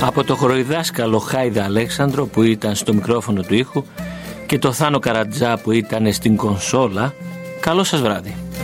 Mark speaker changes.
Speaker 1: Από το χοροϊδάσκαλο Χάιδα Αλέξανδρο που ήταν στο μικρόφωνο του ήχου και το Θάνο Καρατζά που ήταν στην κονσόλα, καλό σας βράδυ.